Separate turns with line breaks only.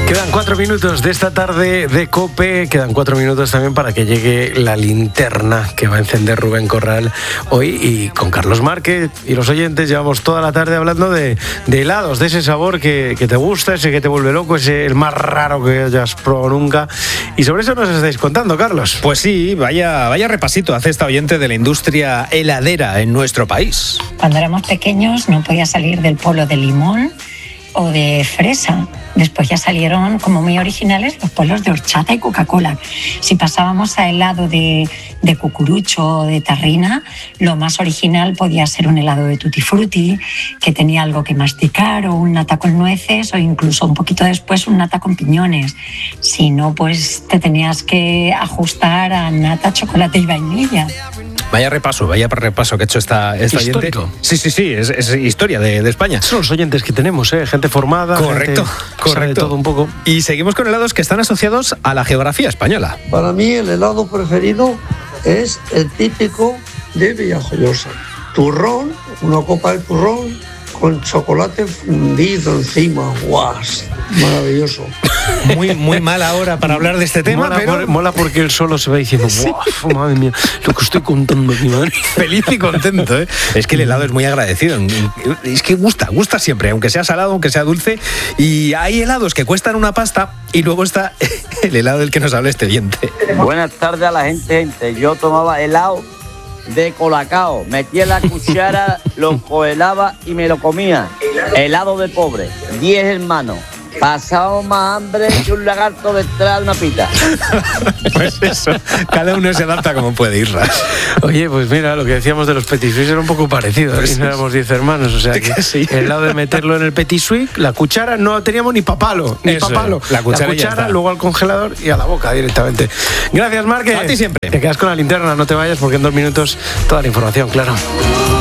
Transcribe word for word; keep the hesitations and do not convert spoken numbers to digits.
Quedan cuatro minutos de esta tarde de COPE, quedan cuatro minutos también para que llegue la linterna que va a encender Rubén Corral hoy, y con Carlos Márquez y los oyentes llevamos toda la tarde hablando de, de helados, de ese sabor que, que te gusta, ese que te vuelve loco, ese el más raro que hayas probado nunca, y sobre eso nos estáis contando, Carlos.
Pues sí, vaya, vaya repasito hace esta oyente de la industria heladera en nuestro país.
Cuando éramos pequeños no podía salir del polo de limón o de fresa. Después ya salieron como muy originales los polos de horchata y Coca-Cola. Si pasábamos a helado de, de cucurucho o de tarrina, lo más original podía ser un helado de tutti frutti, que tenía algo que masticar, o un nata con nueces, o incluso un poquito después un nata con piñones. Si no, pues te tenías que ajustar a nata, chocolate y vainilla.
Vaya repaso, vaya repaso que ha hecho esta, esta oyente. Sí, sí, sí, es, es historia de, de España.
Son los oyentes que tenemos, ¿eh? Gente formada.
Correcto,
gente
correcto.
De todo un poco.
Y seguimos con helados que están asociados a la geografía española.
Para mí el helado preferido es el típico de Villajoyosa. Turrón, una copa de turrón con chocolate fundido encima. ¡Guas! Maravilloso.
Muy, muy mala hora para hablar de este tema,
mola,
pero...
por, mola porque él solo se va diciendo, ¡guau! Madre mía, lo que estoy contando aquí, madre.
Feliz y contento, ¿eh? Es que el helado es muy agradecido. Es que gusta, gusta siempre, aunque sea salado, aunque sea dulce. Y hay helados que cuestan una pasta, y luego está el helado del que nos habla este oyente.
Buenas tardes a la gente, gente. Yo tomaba helado de colacao, metía la cuchara, lo congelaba y me lo comía. Helado de pobre, diez hermanos. Pasábamos más hambre que un lagarto detrás de una pita.
Pues eso, cada uno se adapta como puede, Irra.
Oye, pues mira, lo que decíamos de los petit suisse era un poco parecido. Aquí no éramos diez hermanos, o sea que sí. El lado de meterlo en el petit suisse, la cuchara, no teníamos ni papalo, ni
eso
papalo.
Es. La cuchara,
la cuchara luego al congelador y a la boca directamente. Gracias, Márquez.
A ti siempre.
Te quedas con la linterna, no te vayas porque en dos minutos toda la información, claro.